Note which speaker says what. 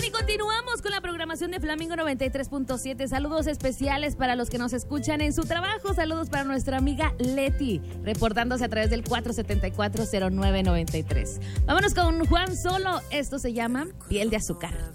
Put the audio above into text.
Speaker 1: Oigan, y continuamos con la programación de Flamingo 93.7. Saludos especiales para los que nos escuchan en su trabajo. Saludos para nuestra amiga Leti, reportándose a través del 474-0993. Vámonos con Juan Solo. Esto se llama Piel de Azúcar.